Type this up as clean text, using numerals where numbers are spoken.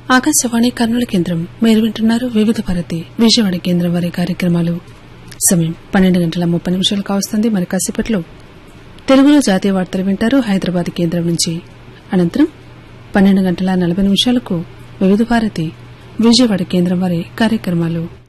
ఆకాశవాణి కర్నూలు కేంద్రం మీరు వింటున్నారు వివిధ భారతి విజయవాడ కేంద్రం వారి కార్యక్రమాలు. సమయం 12:30 కావస్తుంది. మరి కాసేపట్లో తెలుగులో జాతీయ వార్తలు వింటారు హైదరాబాద్ కేంద్రం నుంచి. అనంతరం 12:40 వివిధ భారతి విజయవాడ కేంద్రం వారి కార్యక్రమాలు.